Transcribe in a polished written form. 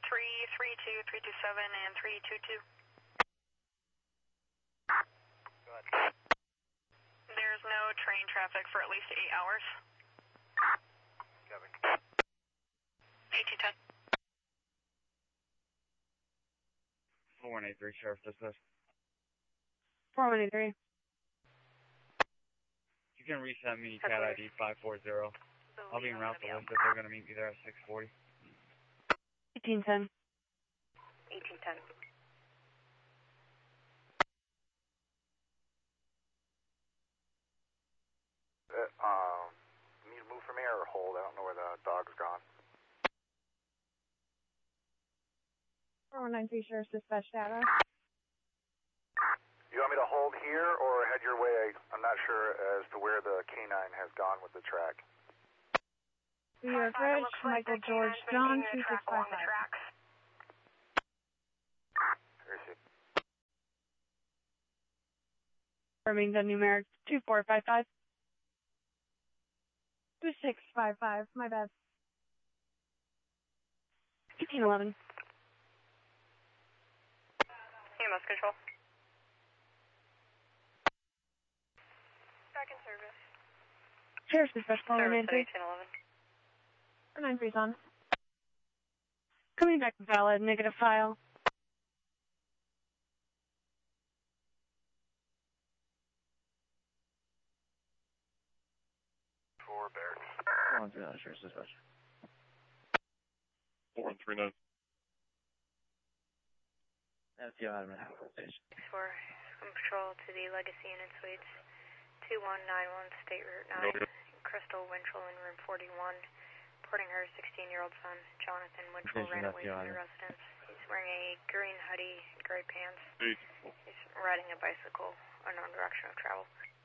332, 327, and 322. Go ahead. There's no train traffic for at least 8 hours. Kevin. 1810. 4183, Sheriff Dispatch. 4183. You can reset me CAT ID 540. I'll be en route to list if they're going to meet me there at 640. 1810. 1810. Need to move from here or hold? I don't know where the dog's gone. 4193, Sheriff's Dispatch data. You want me to hold here or head your way? I'm not sure as to where the canine has gone with the track. New York Ridge, Michael George John, 2655. Here is it. Birmingham numeric 2455. 2655, my bad. 1811. EMS control. Back in service. Sheriff's Dispatch, Service 4193. 1811. 93's on. Coming back valid, negative file. For Barracks. 4139, Sheriff Dispatch. 4139. That's the Adam and Half Station. For control to the Legacy Inn and Suites, 2191 State Route 9, Crystal Winchell in room 41, reporting her 16-year-old son, Jonathan Winchell, ran away from the residence. He's wearing a green hoodie, gray pants. He's riding a bicycle, unknown direction of travel.